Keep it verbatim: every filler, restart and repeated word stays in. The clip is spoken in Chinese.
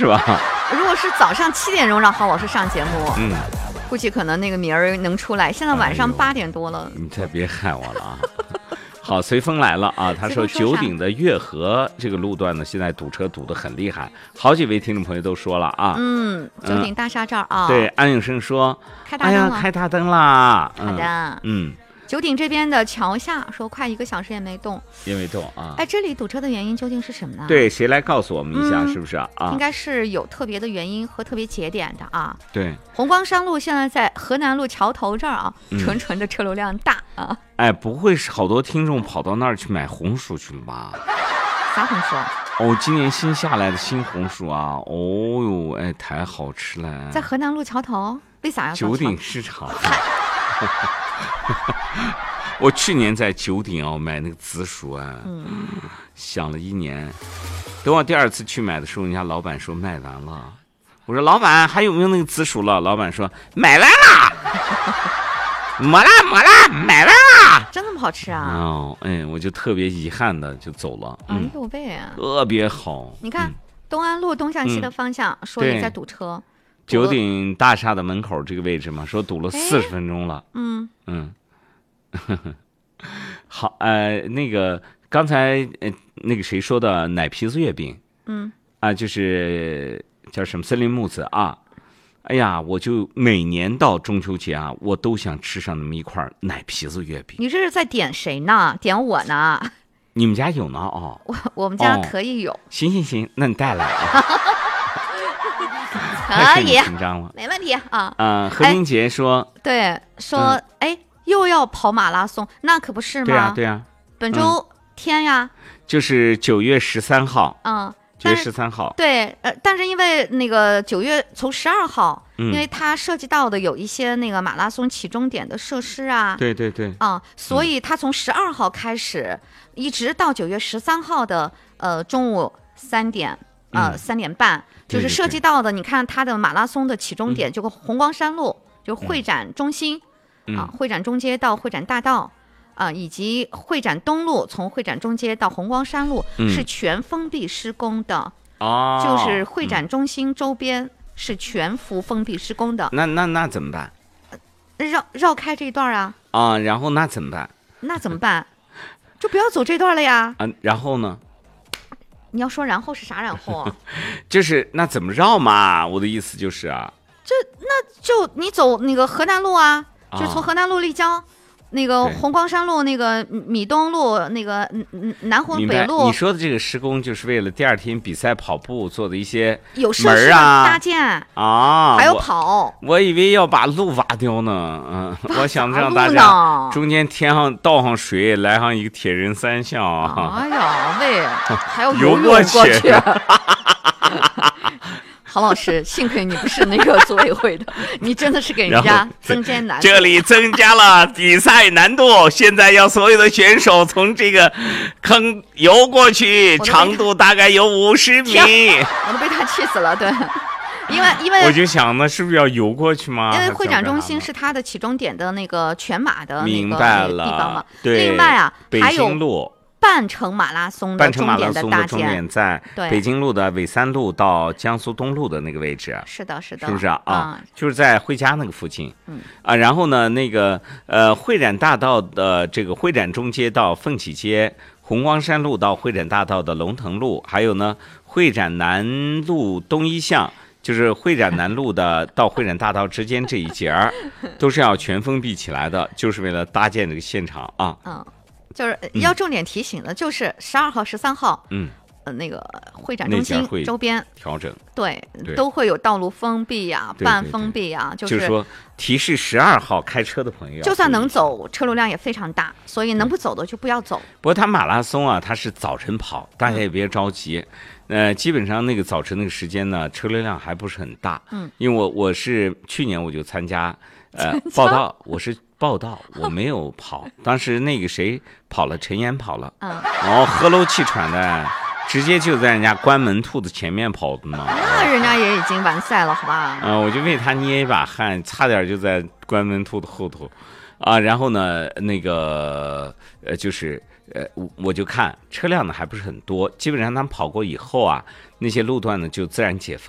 是吧？ 如果是早上七点钟让郝老师上节目， 嗯， 估计可能那个名儿能出来。现在晚上八点多了， 哎、你再别害我了啊！好，随风来了啊！他说九鼎的月河这个路段呢，现在堵车堵得很厉害，好几位听众朋友都说了啊。 嗯，九鼎大厦这儿啊。 对，安永生说， 开大灯了， 哎呀，开大灯啦！ 好的， 嗯。 九鼎这边的桥下说快一个小时也没动， 也没动啊！ 哎，这里堵车的原因究竟是什么呢？ 对，谁来告诉我们一下， 嗯、 是不是啊？ 应该是有特别的原因和特别节点的啊。 对， 红光山路现在在河南路桥头这儿啊， 嗯、 纯纯的车流量大啊。 哎，不会是好多听众跑到那儿去买红薯去了吧？ 啥红薯？ 哦，今年新下来的新红薯啊！哦呦，哎，太好吃了！ 在河南路桥头，为啥要九鼎市场？我去年在九鼎啊买那个紫薯啊，嗯、想了一年。等我第二次去买的时候，人家老板说卖完了。我说老板还有没有那个紫薯了？老板说买完了，没了没了，买完了。 真那么好吃啊？ 哦，哎，我就特别遗憾的就走了。 嗯、哎呦喂、啊， 特别好。 你看、嗯、东安路东向西的方向，嗯、说也在堵车。 九鼎大厦的门口这个位置嘛，说堵了四十分钟了。 嗯嗯。好，呃，那个刚才呃那个谁说的奶皮子月饼， 嗯啊，就是叫什么森林木子啊，哎呀，我就每年到中秋节啊，我都想吃上那么一块奶皮子月饼。 你这是在点谁呢？点我呢？ 你们家有呢？哦， 我我们家可以有。 哦、行行行，那你带来啊。 可以， 紧张了， 没问题啊。 嗯、呃，何明杰说， 哎对，说，哎。嗯又要跑马拉松，那可不是吗？ 对呀、啊，对呀、啊。 本周天呀， 嗯、就是九月十三号。 嗯， 九月十三号。 对，呃，但是因为那个九月从十二号、 嗯， 因为它涉及到的有一些那个马拉松起终点的设施啊， 对对对， 啊、嗯，所以它从十二号开始，嗯、一直到九月十三号的呃中午三点，呃三、嗯、点半，就是涉及到的， 对对对， 你看它的马拉松的起终点， 嗯、 就红光山路，就会展中心。 嗯、 啊，会展中街到会展大道，啊，以及会展东路从会展中街到红光山路、 嗯、 是全封闭施工的， 哦， 就是会展中心周边是全幅封闭施工的。 那那那怎么办？ 绕绕开这一段啊？ 啊，然后那怎么办？ 那怎么办？就不要走这段了呀。 啊，然后呢？ 你要说然后是啥然后啊？ 就是那怎么绕嘛？我的意思就是啊， 这那就你走那个河南路啊。就是从河南路立交，那个红光山路，那个米东路，那个南红北路。 你说的这个施工，就是为了第二天比赛跑步做的一些有设施的搭建啊， 还有跑我。 我以为要把路挖掉呢，嗯，我想让大家中间填上倒上水，来上一个铁人三项啊。 哎呀喂，还要游过去。 郝老师，幸亏你不是那个组委会的，你真的是给人家增加难度。 这里增加了比赛难度，现在要所有的选手从这个坑游过去，长度大概有五十米。 我都被他气死了，对。因为因为我就想呢，是不是要游过去吗？ 因为会展中心是它的起终点的那个全马的那个地方嘛。 对。 另外啊，还有北京路。 半程马拉松的终点的搭建， 终点在北京路的纬三路到江苏东路的那个位置。 是的，是的， 是不是啊？ 嗯、 就是在汇家那个附近。 嗯啊，然后呢，那个呃，会展大道的这个会展中街到奋起街，红光山路到会展大道的龙腾路，还有呢，会展南路东一巷。就是会展南路的到会展大道之间这一节儿，都是要全封闭起来的，就是为了搭建这个现场啊。 嗯。就是要重点提醒的，就是十二号、十三号， 嗯， 呃，那个会展中心周边调整， 对，都会有道路封闭呀、半封闭呀， 就是就是说提示十二号开车的朋友， 就算能走，车流量也非常大，所以能不走的就不要走。 不过他马拉松啊，他是早晨跑，大家也别着急。呃，基本上那个早晨那个时间呢，车流量还不是很大。 嗯， 因为我我是去年我就参加，呃，报道，我是。报道我没有跑，当时那个谁跑了，陈岩跑了， 嗯， 然后喝漏气喘的，直接就在人家关门兔子前面跑的嘛。 那人家也已经完赛了，好吧？ 啊、呃，我就为他捏一把汗，差点就在关门兔的后头，啊，然后呢，那个呃，就是呃，我就看车辆呢还不是很多，基本上他们跑过以后啊，那些路段呢就自然解封。